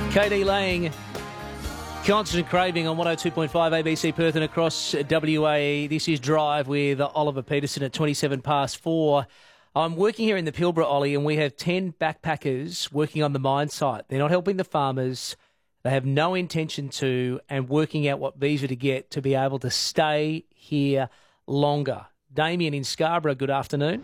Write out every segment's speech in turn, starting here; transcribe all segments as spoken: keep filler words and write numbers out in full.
K D Lang, Constant Craving on one oh two point five A B C Perth and across W A. This is Drive with Oliver Peterson at twenty-seven past four. I'm working here in the Pilbara, Ollie, and we have ten backpackers working on the mine site. They're not helping the farmers. They have no intention to, and working out what visa to get to be able to stay here longer. Damien in Scarborough, good afternoon.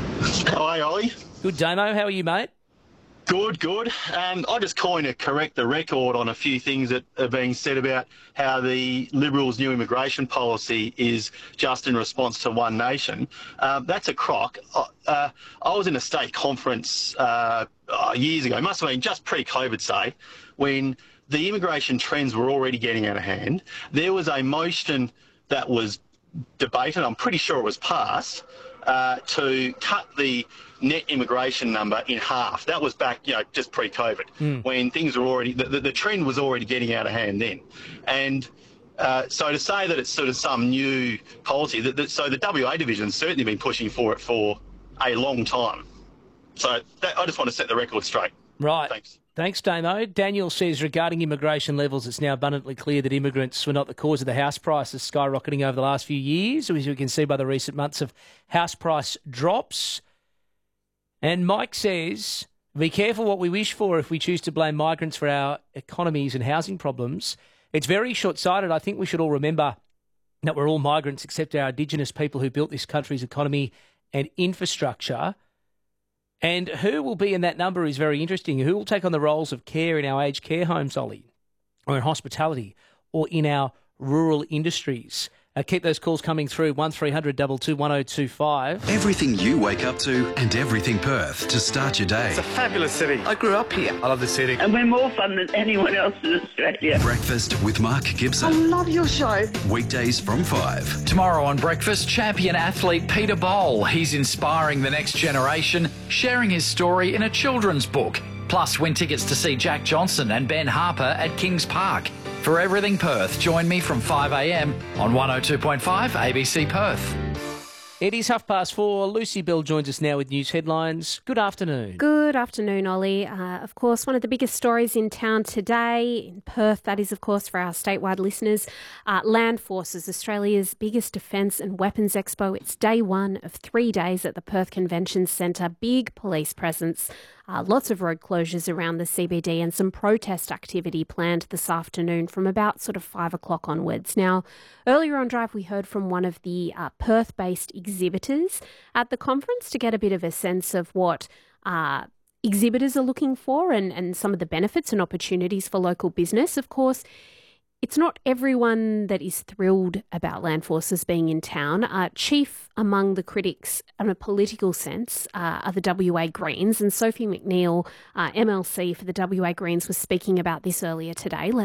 Hi, Ollie. Good, Damo. How are you, mate? Good, good. Um, I just kind of correct the record on a few things that are being said about how the Liberals' new immigration policy is just in response to one nation. Um, that's a crock. Uh, I was in a state conference uh, years ago, it must have been just pre-COVID, say, when the immigration trends were already getting out of hand. There was a motion that was debated, I'm pretty sure it was passed, uh, to cut the net immigration number in half. That was back, you know, just pre-COVID, mm. when things were already, the, the, the trend was already getting out of hand then. And uh, so to say that it's sort of some new policy, that, that, so the W A division's certainly been pushing for it for a long time. So that, I just want to set the record straight. Right. Thanks. Thanks, Damo. Daniel says regarding immigration levels, it's now abundantly clear that immigrants were not the cause of the house prices skyrocketing over the last few years, as we can see by the recent months of house price drops. And Mike says, be careful what we wish for if we choose to blame migrants for our economies and housing problems. It's very short-sighted. I think we should all remember that we're all migrants except our Indigenous people who built this country's economy and infrastructure. And who will be in that number is very interesting. Who will take on the roles of care in our aged care homes, Ollie, or in hospitality, or in our rural industries? Uh, keep those calls coming through, one three hundred two two one oh two five. Everything you wake up to and everything Perth to start your day. It's a fabulous city. I grew up here. I love the city. And we're more fun than anyone else in Australia. Breakfast with Mark Gibson. I love your show. Weekdays from five. Tomorrow on Breakfast, champion athlete Peter Bowl. He's inspiring the next generation, sharing his story in a children's book. Plus, win tickets to see Jack Johnson and Ben Harper at Kings Park. For everything Perth, join me from five a m on one oh two point five A B C Perth. It is half past four. Lucy Bell joins us now with news headlines. Good afternoon. Good afternoon, Ollie. Uh, of course, one of the biggest stories in town today, in Perth, that is, of course, for our statewide listeners, uh, Land Forces, Australia's biggest defence and weapons expo. It's day one of three days at the Perth Convention Centre. Big police presence. Uh, lots of road closures around the C B D and some protest activity planned this afternoon from about sort of five o'clock onwards. Now, earlier on Drive, we heard from one of the uh, Perth-based exhibitors at the conference to get a bit of a sense of what uh, exhibitors are looking for and, and some of the benefits and opportunities for local business. Of course, it's not everyone that is thrilled about Land Forces being in town. Uh, chief among the critics in a political sense uh, are the W A Greens, and Sophie McNeil, uh, M L C for the W A Greens, was speaking about this earlier today. Let's